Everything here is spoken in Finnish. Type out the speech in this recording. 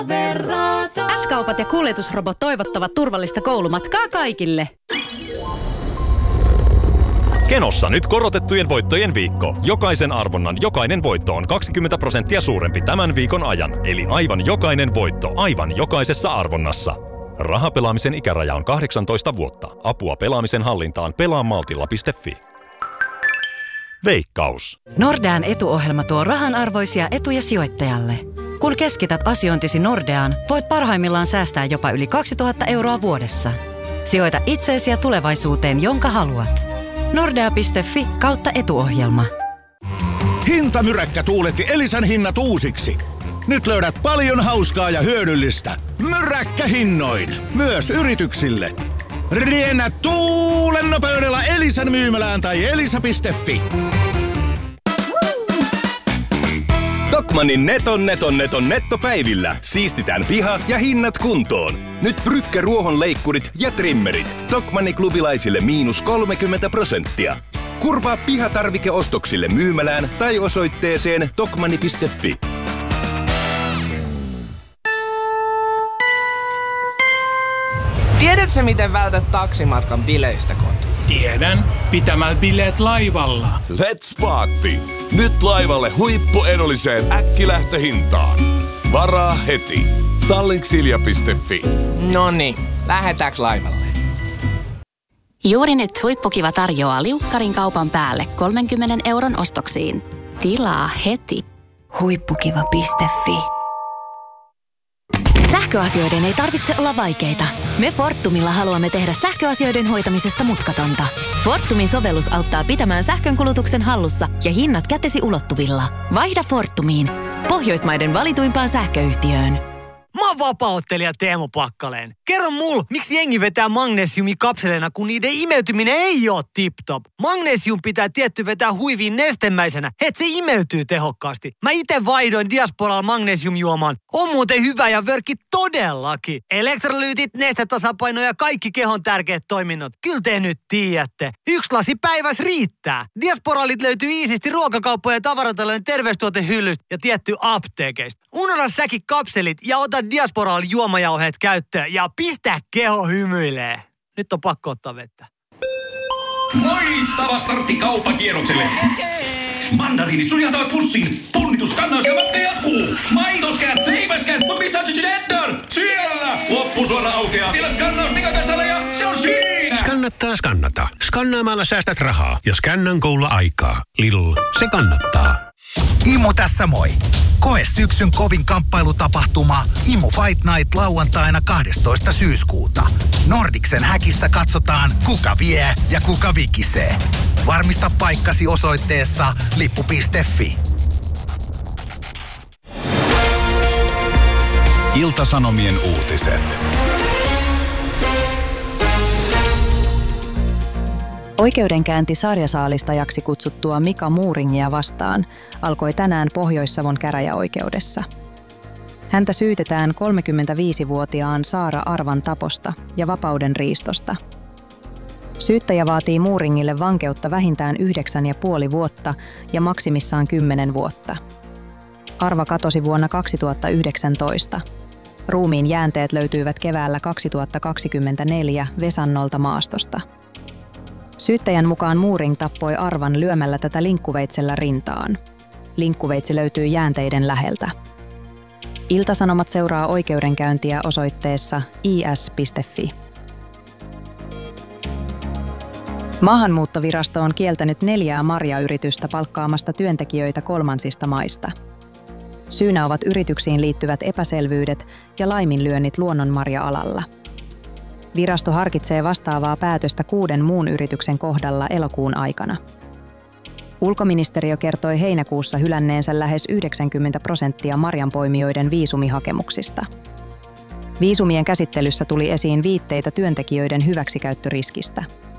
S-kaupat ja kuljetusrobot toivottavat turvallista koulumatkaa kaikille. Kenossa nyt korotettujen voittojen viikko. Jokaisen arvonnan jokainen voitto on 20% suurempi tämän viikon ajan. Eli aivan jokainen voitto aivan jokaisessa arvonnassa. Rahapelaamisen ikäraja on 18 vuotta. Apua pelaamisen hallintaan pelaamaltilla.fi. Veikkaus. Nordean etuohjelma tuo rahanarvoisia etuja sijoittajalle. Kun keskität asiointisi Nordeaan, voit parhaimmillaan säästää jopa yli 2000 € vuodessa. Sijoita itseesi ja tulevaisuuteen, jonka haluat. Nordea.fi/etuohjelma. Hintamyräkkä tuuletti Elisan hinnat uusiksi. Nyt löydät paljon hauskaa ja hyödyllistä. Myräkkähinnoin. Myös yrityksille. Riennä tuulen nopeudella Elisan myymälään tai elisa.fi. Tokmannin neton nettopäivillä. Siistitään piha ja hinnat kuntoon. Nyt Brücke ruohonleikkurit ja trimmerit. Tokmanni klubilaisille -30%. Kurvaa pihatarvikeostoksille myymälään tai osoitteeseen tokmanni.fi. Tiedätkö, miten vältät taksimatkan bileistä kotiin? Tiedän. Pitämällä bileet laivalla. Let's party! Nyt laivalle huippuedulliseen äkkilähtöhintaan. Varaa heti. Tallinksilja.fi. Noniin, lähdetäänkö laivalle? Juuri nyt Huippukiva tarjoaa liukkarin kaupan päälle 30 € ostoksiin. Tilaa heti. Huippukiva.fi. Sähköasioiden ei tarvitse olla vaikeita. Me Fortumilla haluamme tehdä sähköasioiden hoitamisesta mutkatonta. Fortumin sovellus auttaa pitämään sähkönkulutuksen hallussa ja hinnat kätesi ulottuvilla. Vaihda Fortumiin, Pohjoismaiden valituimpaan sähköyhtiöön. Mä oon vapaa-ottelija Teemu Pakkaleen. Kerro mulle, miksi jengi vetää magnesiumikapseleina, kun niiden imeytyminen ei oo tip-top. Magnesium pitää tietty vetää huiviin nestemäisenä, et se imeytyy tehokkaasti. Mä ite vaihdoin Diasporalla magnesiumjuomaan. On muuten hyvä ja vörkki todellakin. Elektrolyytit, nestetasapaino ja kaikki kehon tärkeät toiminnot. Kyllä te nyt tiedätte. 1 lasi päivässä riittää. Diasporalit löytyy iisisti ruokakauppojen ja tavaratalojen terveystuotehyllystä ja tietty apteekeista. Unohda säkin kapselit ja ota Diasporal juomajauheet käyttöön ja pistä keho hymyilee. Nyt on pakko ottaa vettä. Loistava startti kauppakierrokselle. Mandariinit suljeltavat pussiin. Punnitus kannas ja matka jatkuu. Maitoskään, leipäskään, mutta missä on Cheddar? Siellä! Loppusuora aukeaa. Vielä skannaus Mikakasalla ja se on siinä! Skannata. Skannaamalla säästät rahaa ja Scannan koululla aikaa. Lidl, se kannattaa. Imu tässä moi! Koe syksyn kovin kamppailutapahtuma Imu Fight Night lauantaina 12. syyskuuta. Nordicsen häkissä katsotaan, kuka vie ja kuka vikisee. Varmista paikkasi osoitteessa lippu.fi. Ilta-Sanomien uutiset. Oikeudenkäynti sarjasaalistajaksi kutsuttua Mika Muuringia vastaan alkoi tänään Pohjois-Savon käräjäoikeudessa. Häntä syytetään 35-vuotiaan Saara Arvan taposta ja vapaudenriistosta. Syyttäjä vaatii Muuringille vankeutta vähintään 9,5 vuotta ja maksimissaan 10 vuotta. Arva katosi vuonna 2019. Ruumiin jäänteet löytyivät keväällä 2024 Vesannolta maastosta. Syyttäjän mukaan Muuring tappoi Arvan lyömällä tätä linkkuveitsellä rintaan. Linkkuveitsi löytyy jäänteiden läheltä. Ilta-Sanomat seuraa oikeudenkäyntiä osoitteessa is.fi. Maahanmuuttovirasto on kieltänyt 4 marjayritystä palkkaamasta työntekijöitä kolmansista maista. Syynä ovat yrityksiin liittyvät epäselvyydet ja laiminlyönnit luonnonmarja-alalla. Virasto harkitsee vastaavaa päätöstä 6 muun yrityksen kohdalla elokuun aikana. Ulkoministeriö kertoi heinäkuussa hylänneensä lähes 90% marjanpoimijoiden viisumihakemuksista. Viisumien käsittelyssä tuli esiin viitteitä työntekijöiden hyväksikäyttöriskistä.